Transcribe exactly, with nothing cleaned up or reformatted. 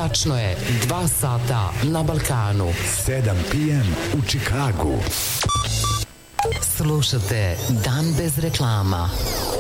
Tačno je, dva sata na Balkanu. sedam pe em u Čikagu. Slušate Dan bez reklama.